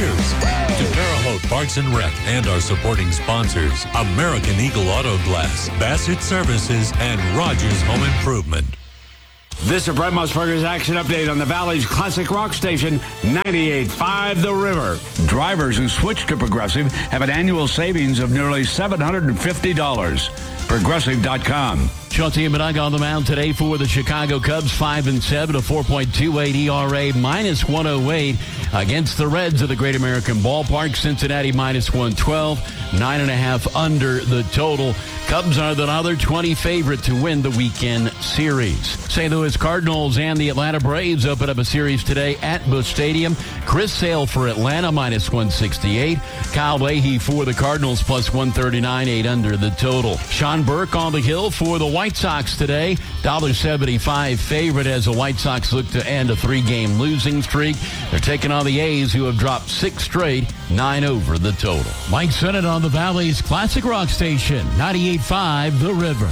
years. To Terre Haute Parks and Rec and our supporting sponsors, American Eagle Auto Glass, Bassett Services, and Rogers Home Improvement. This is Brett Musburger's Action Update on the Valley's classic rock station, 98.5 The River. Drivers who switch to Progressive have an annual savings of nearly $750. Progressive.com. Chauncey and Minug on the mound today for the Chicago Cubs, 5-7, a 4.28 ERA, minus 108 against the Reds of the Great American Ballpark. Cincinnati minus 112, 9.5 under the total. Cubs are the other 20 favorite to win the weekend series. St. Louis Cardinals and the Atlanta Braves open up a series today at Busch Stadium. Chris Sale for Atlanta, minus 168. Kyle Leahy for the Cardinals, plus 139, 8 under the total. Sean Burke on the hill for the White Sox today. $1.75 favorite as the White Sox look to end a 3-game losing streak. They're taking on the A's, who have dropped 6 straight, 9 over the total. Mike Sennett on the Valley's classic rock station, 98.5 The River.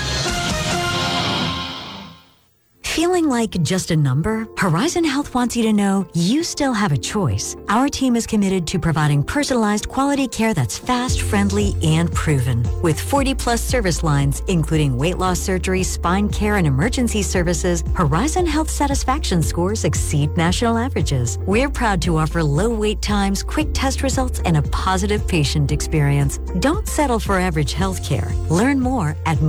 Feeling like just a number? Horizon Health wants you to know you still have a choice. Our team is committed to providing personalized quality care that's fast, friendly, and proven. With 40-plus service lines, including weight loss surgery, spine care, and emergency services, Horizon Health satisfaction scores exceed national averages. We're proud to offer low wait times, quick test results, and a positive patient experience. Don't settle for average health care. Learn more at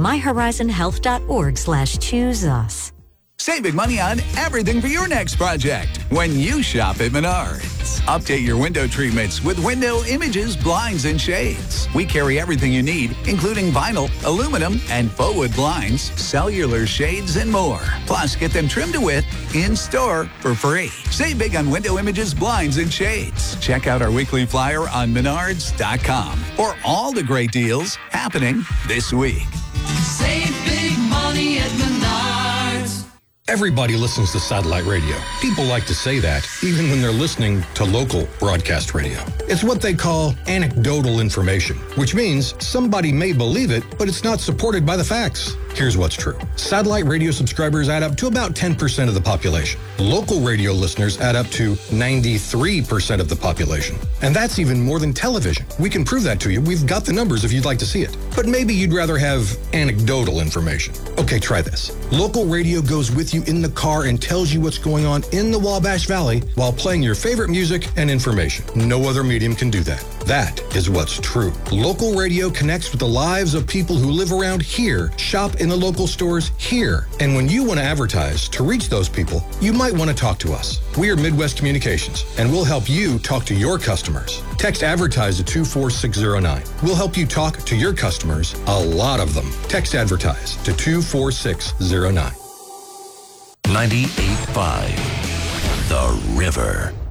myhorizonhealth.org/choose us. Save big money on everything for your next project when you shop at Menards. Update your window treatments with Window Images, Blinds, and Shades. We carry everything you need, including vinyl, aluminum, and faux wood blinds, cellular shades, and more. Plus, get them trimmed to width in-store for free. Save big on Window Images, Blinds, and Shades. Check out our weekly flyer on Menards.com for all the great deals happening this week. Save big money at Menards. Everybody listens to satellite radio. People like to say that, even when they're listening to local broadcast radio. It's what they call anecdotal information, which means somebody may believe it, but it's not supported by the facts. Here's what's true. Satellite radio subscribers add up to about 10% of the population. Local radio listeners add up to 93% of the population. And that's even more than television. We can prove that to you. We've got the numbers if you'd like to see it. But maybe you'd rather have anecdotal information. Okay, try this. Local radio goes with you in the car and tells you what's going on in the Wabash Valley while playing your favorite music and information. No other medium can do that. That is what's true. Local radio connects with the lives of people who live around here, shop in the local stores here. And when you want to advertise to reach those people, you might want to talk to us. We are Midwest Communications, and we'll help you talk to your customers. Text advertise to 24609. We'll help you talk to your customers, a lot of them. Text advertise to 24609. 98.5 The River.